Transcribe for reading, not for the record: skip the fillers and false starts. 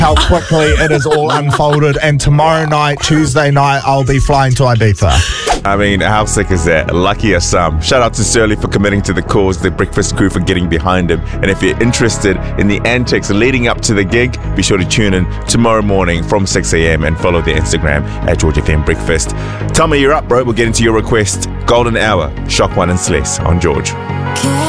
how quickly it has all unfolded. And tomorrow night, Tuesday night, I'll be flying to Ibiza. I mean, how sick is that? Lucky as some. Shout out to Surly for committing to the cause, the breakfast crew for getting behind him. And if you're interested in the antics leading up to the gig, be sure to tune in tomorrow morning from 6 a.m. and follow their Instagram at George FM Breakfast. Tell me you're up, bro. We'll get into your request. Golden Hour, Shock One and Sless on George.